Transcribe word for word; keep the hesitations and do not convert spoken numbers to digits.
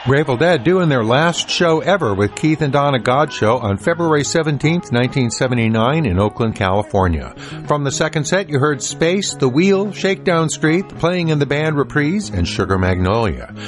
Grateful Dead doing their last show ever with Keith and Donna God Show on February seventeenth, nineteen seventy-nine in Oakland, California. From the second set, you heard Space, The Wheel, Shakedown Street, Playing in the Band Reprise, and Sugar Magnolia.